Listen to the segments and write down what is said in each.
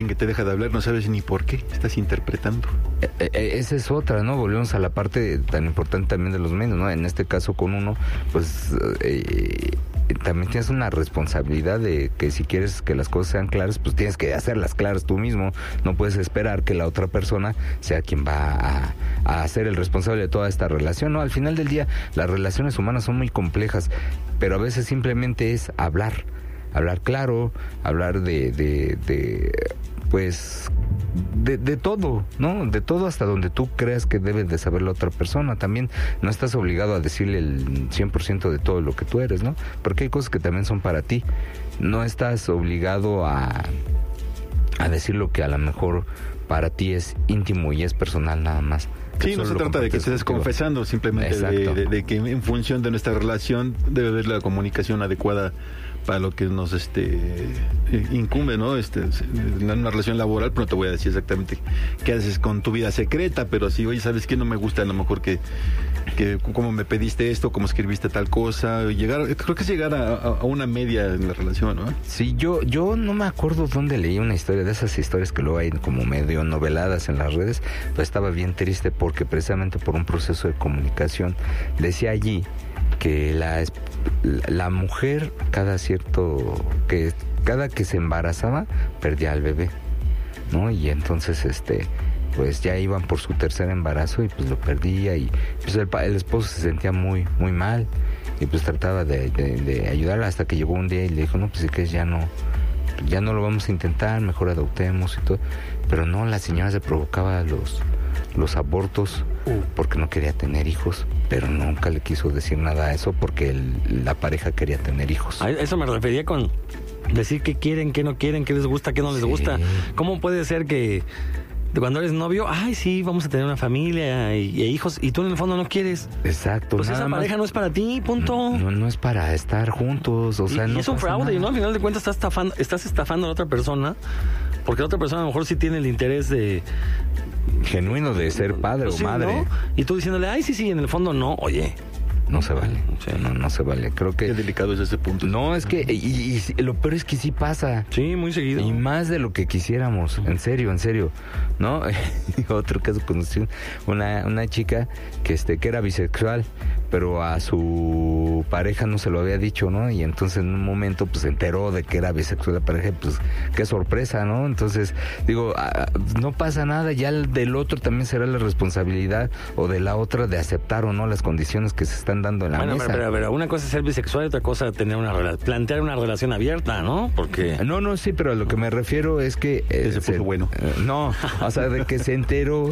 alguien que te deja de hablar, no sabes ni por qué, estás interpretando. Esa es otra, ¿no? Volvemos a la parte tan importante también de los medios, ¿no? En este caso con uno, pues también tienes una responsabilidad de que si quieres que las cosas sean claras, pues tienes que hacerlas claras tú mismo. No puedes esperar que la otra persona sea quien va a ser el responsable de toda esta relación, ¿no? Al final del día, las relaciones humanas son muy complejas, pero a veces simplemente es hablar claro, hablar de todo, ¿no? De todo hasta donde tú creas que debe de saber la otra persona. También no estás obligado a decirle el 100% de todo lo que tú eres, ¿no? Porque hay cosas que también son para ti. No estás obligado a decir lo que a lo mejor para ti es íntimo y es personal nada más. Sí, no se trata de que estés confesando, simplemente de que en función de nuestra relación debe haber la comunicación adecuada para lo que nos incumbe, ¿no? En una relación laboral, pero no te voy a decir exactamente qué haces con tu vida secreta, pero sí, oye, ¿sabes qué? No me gusta a lo mejor que cómo me pediste esto, cómo escribiste tal cosa, creo que es llegar a una media en la relación, ¿no? Sí, yo no me acuerdo dónde leí una historia, de esas historias que luego hay como medio noveladas en las redes, pues estaba bien triste porque precisamente por un proceso de comunicación decía allí que la mujer cada que se embarazaba perdía al bebé, ¿no? Y entonces pues ya iban por su tercer embarazo y pues lo perdía y pues el esposo se sentía muy muy mal y pues trataba de ayudarla hasta que llegó un día y le dijo, no, pues si quieres ya no lo vamos a intentar, mejor adoptemos y todo. Pero no, la señora se provocaba los abortos porque no quería tener hijos, pero nunca le quiso decir nada a eso porque la pareja quería tener hijos. A eso me refería con decir qué quieren, qué no quieren, qué les gusta, qué no les gusta. ¿Cómo puede ser que cuando eres novio, ay, sí, vamos a tener una familia e hijos, y tú en el fondo no quieres? Exacto. Pues esa pareja no es para ti, punto. No es para estar juntos, o sea, no. Y es un fraude, ¿no? Al final de cuentas estás estafando a la otra persona, porque la otra persona a lo mejor sí tiene el interés genuino de ser padre o madre. ¿No? Y tú diciéndole, ay, sí, en el fondo no, oye. No se vale, no se vale. Creo que... Qué delicado es ese punto. No, es que... Y lo peor es que sí pasa. Sí, muy seguido. Y más de lo que quisiéramos. En serio. ¿No? Otro caso, conocí una chica que era bisexual, pero a su pareja no se lo había dicho, ¿no? Y entonces en un momento pues se enteró de que era bisexual la pareja, pues qué sorpresa, ¿no? Entonces, digo, no pasa nada, ya del otro también será la responsabilidad o de la otra de aceptar o no las condiciones que se están dando en la mesa. Pero una cosa es ser bisexual y otra cosa tener plantear una relación abierta, ¿no? Porque... No, sí, pero a lo que me refiero es que... se puso bueno. No, o sea, de que se enteró...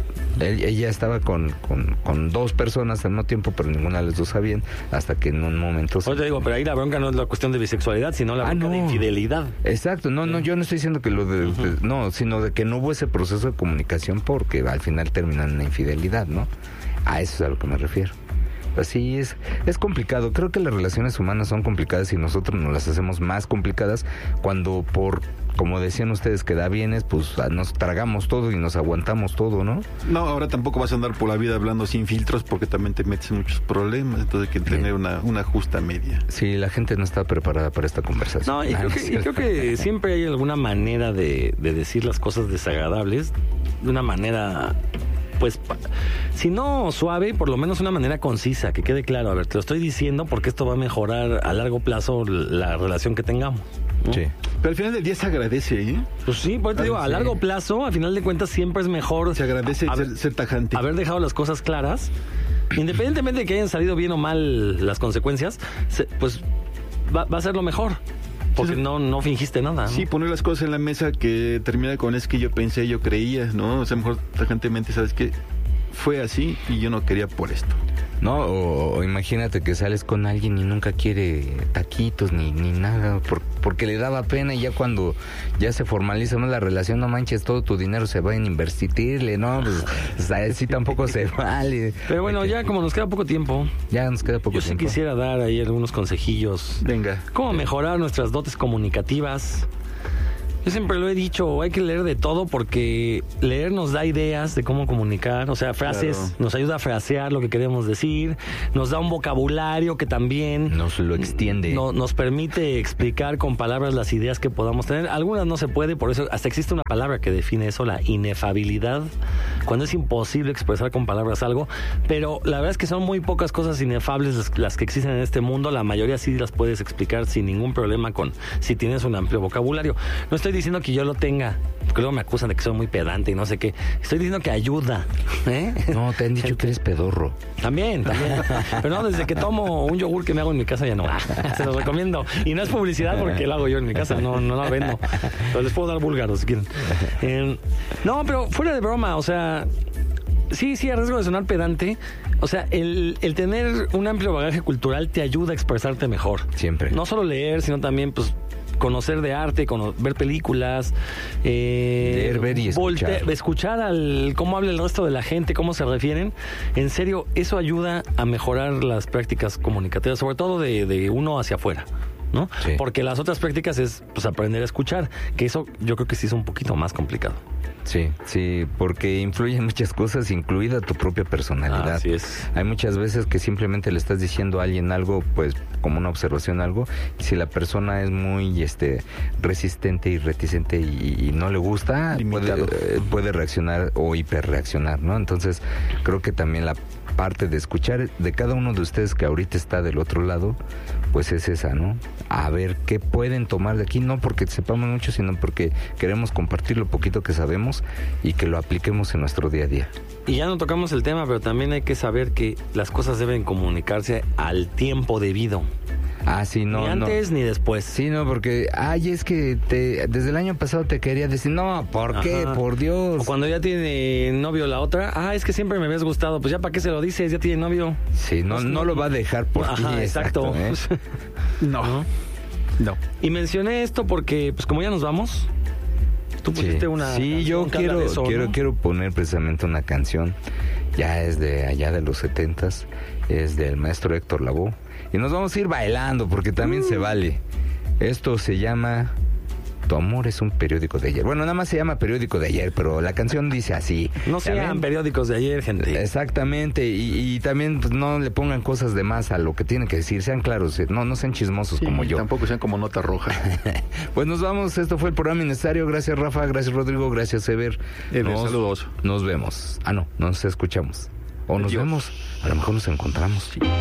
Ella estaba con dos personas al mismo tiempo, pero ninguna de las dos sabían, hasta que en un momento... Te digo, pero ahí la bronca no es la cuestión de bisexualidad, sino la bronca de infidelidad. Exacto, no, yo no estoy diciendo que no, sino de que no hubo ese proceso de comunicación porque al final terminan en una infidelidad, ¿no? A eso es a lo que me refiero. Pues sí, es complicado. Creo que las relaciones humanas son complicadas y nosotros nos las hacemos más complicadas cuando como decían ustedes, que da bienes, pues nos tragamos todo y nos aguantamos todo, ¿no? No, ahora tampoco vas a andar por la vida hablando sin filtros porque también te metes en muchos problemas, entonces hay que tener una justa media. Sí, la gente no está preparada para esta conversación. No, y creo que siempre hay alguna manera de decir las cosas desagradables, de una manera... Pues, si no suave, por lo menos una manera concisa, que quede claro. A ver, te lo estoy diciendo porque esto va a mejorar a largo plazo la relación que tengamos, ¿no? Sí. Pero al final del día se agradece, ¿eh? Pues sí, pues te digo, a largo plazo, al final de cuentas, siempre es mejor... Se agradece ser tajante. Haber dejado las cosas claras, independientemente de que hayan salido bien o mal las consecuencias, pues va a ser lo mejor. Porque no fingiste nada, ¿no? Sí, poner las cosas en la mesa que termina con es que yo pensé, yo creía, ¿no? O sea, mejor tajantemente, ¿sabes qué? Fue así y yo no quería por esto. No, o imagínate que sales con alguien y nunca quiere taquitos ni nada, porque le daba pena, y ya cuando ya se formaliza más la relación, no manches, todo tu dinero se va a invertirle, ¿no? Pues así tampoco se vale. Pero bueno, ya como nos queda poco tiempo. Ya nos queda poco tiempo. Yo sí quisiera dar ahí algunos consejillos. Venga. Cómo mejorar nuestras dotes comunicativas. Yo siempre lo he dicho, hay que leer de todo porque leer nos da ideas de cómo comunicar, o sea, frases, claro. Nos ayuda a frasear lo que queremos decir, nos da un vocabulario que también nos lo extiende. Nos permite explicar con palabras las ideas que podamos tener. Algunas no se puede, por eso hasta existe una palabra que define eso, la inefabilidad, cuando es imposible expresar con palabras algo, pero la verdad es que son muy pocas cosas inefables las que existen en este mundo, la mayoría sí las puedes explicar sin ningún problema si tienes un amplio vocabulario. No estoy diciendo que yo lo tenga, porque luego me acusan de que soy muy pedante y no sé qué. Estoy diciendo que ayuda. No, te han dicho que eres pedorro. También. Pero no, desde que tomo un yogur que me hago en mi casa ya no. Se los recomiendo. Y no es publicidad porque lo hago yo en mi casa, no lo vendo. Pero les puedo dar búlgaros si quieren. No, pero fuera de broma, o sea, sí, a riesgo de sonar pedante, o sea, el tener un amplio bagaje cultural te ayuda a expresarte mejor. Siempre. No solo leer, sino también, pues, conocer de arte, ver películas, leer, ver y escuchar. Escuchar cómo habla el resto de la gente, cómo se refieren. En serio, eso ayuda a mejorar las prácticas comunicativas, sobre todo de uno hacia afuera, ¿no? Sí. Porque las otras prácticas es pues aprender a escuchar, que eso yo creo que sí es un poquito más complicado. Sí, porque influyen muchas cosas, incluida tu propia personalidad. Así es. Hay muchas veces que simplemente le estás diciendo a alguien algo, pues como una observación algo, y si la persona es muy resistente y reticente y no le gusta, puede reaccionar o hiperreaccionar, ¿no? Entonces, creo que también la parte de escuchar de cada uno de ustedes que ahorita está del otro lado, pues es esa, ¿no? A ver qué pueden tomar de aquí, no porque sepamos mucho, sino porque queremos compartir lo poquito que sabemos y que lo apliquemos en nuestro día a día. Y ya no tocamos el tema, pero también hay que saber que las cosas deben comunicarse al tiempo debido. Sí, no. Ni antes ni después. Sí, no, porque, es que desde el año pasado te quería decir, no, ¿por qué? Por Dios. O cuando ya tiene novio la otra, es que siempre me habías gustado, pues ya para qué se lo dices, ya tiene novio. Sí, no lo va a dejar por ti. Exacto. No. Y mencioné esto porque, pues como ya nos vamos, tú pusiste una. Sí, yo quiero poner precisamente una canción, ya es de allá de los 70s, es del maestro Héctor Lavoe. Y nos vamos a ir bailando porque también se vale. Esto se llama Tu amor es un periódico de ayer. Bueno, nada más se llama periódico de ayer, pero la canción dice así. No sean periódicos de ayer, gente. Exactamente. Y también pues, no le pongan cosas de más a lo que tienen que decir. Sean claros, no sean chismosos como yo. Tampoco sean como nota roja. Pues nos vamos. Esto fue el programa Innecesario. Gracias, Rafa. Gracias, Rodrigo. Gracias, Ever. Saludos. Nos vemos. No, nos escuchamos. O nos vemos. A lo mejor nos encontramos. Sí.